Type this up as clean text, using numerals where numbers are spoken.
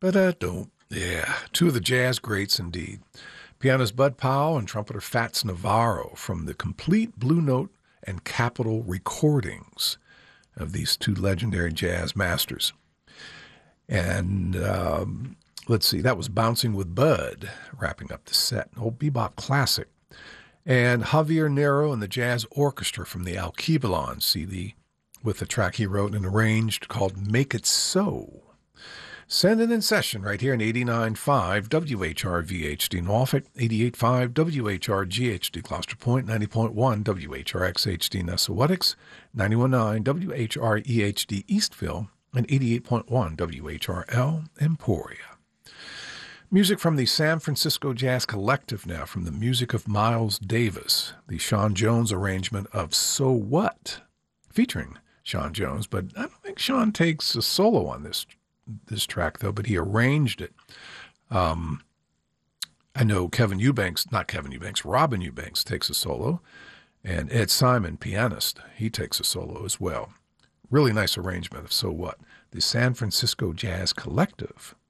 Ba-da-dum. Yeah, two of the jazz greats indeed. Pianist Bud Powell and trumpeter Fats Navarro from the complete Blue Note and Capitol recordings of these two legendary jazz masters. And let's see, that was Bouncing with Bud, wrapping up the set, an old bebop classic. And Javier Nero and the Jazz Orchestra from the Alkebulan CD with a track he wrote and arranged called Make It So. Send it in session right here in 89.5 WHRV-HD Norfolk, 88.5 WHRG-HD Gloucester Point, 90.1 WHRX-HD Nessawatix, 91.9 WHRE-HD Eastville, and 88.1 WHRL Emporia. Music from the San Francisco Jazz Collective now, from the music of Miles Davis, the Sean Jones arrangement of So What, featuring Sean Jones, but I don't think Sean takes a solo on this track, though, but he arranged it. I know Robin Eubanks takes a solo, and Ed Simon, pianist, he takes a solo as well. Really nice arrangement of So What, the San Francisco Jazz Collective.